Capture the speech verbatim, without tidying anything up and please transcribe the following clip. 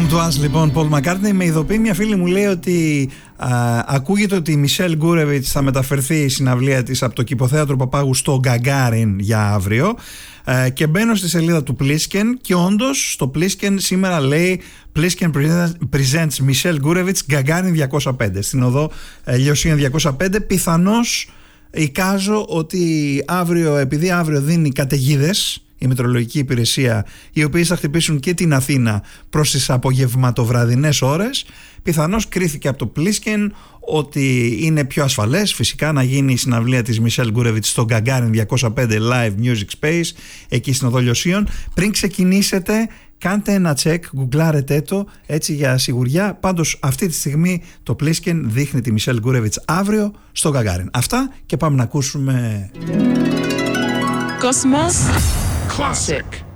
Doors λοιπόν, Paul McCartney. Με ειδοποιεί μια φίλη μου, λέει ότι α, ακούγεται ότι η Μισελ Γκούρεβιτς θα μεταφερθεί η συναυλία της από το Κηποθέατρο Παπάγου στο Γκαγκάριν για αύριο, ε, και μπαίνω στη σελίδα του Plisken και όντως στο Plisken σήμερα λέει Plisken presents Michelle Gurevich Gagarin διακόσια πέντε στην οδό ε, Λιωσίων διακόσια πέντε. Πιθανώς εικάζω ότι αύριο, επειδή αύριο δίνει καταιγίδες η μετεωρολογική υπηρεσία, οι οποίες θα χτυπήσουν και την Αθήνα προς τις απογευματοβραδινές ώρες, πιθανώς κρίθηκε από το Plisken ότι είναι πιο ασφαλές φυσικά να γίνει η συναυλία της Michelle Gurevich στο Gagarin διακόσια πέντε Live Music Space εκεί στην οδό Λιωσίων. Πριν ξεκινήσετε, κάντε ένα check, γκουγκλάρετε το έτσι για σιγουριά. Πάντως αυτή τη στιγμή το Plisken δείχνει τη Michelle Gurevich αύριο στο Gagarin. Αυτά και πάμε να ακούσουμε Cosmos Classic.